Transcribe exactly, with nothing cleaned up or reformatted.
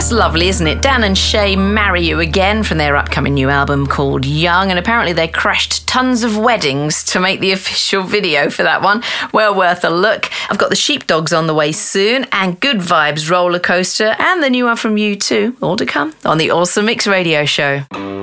That's lovely, isn't it? Dan and Shay Marry You Again from their upcoming new album called Young, and apparently they crashed tons of weddings to make the official video for that one. Well worth a look. I've got the Sheepdogs on the way soon, and Good Vibes Roller Coaster, and the new one from U two, all to come on the Awesome Mix Radio Show.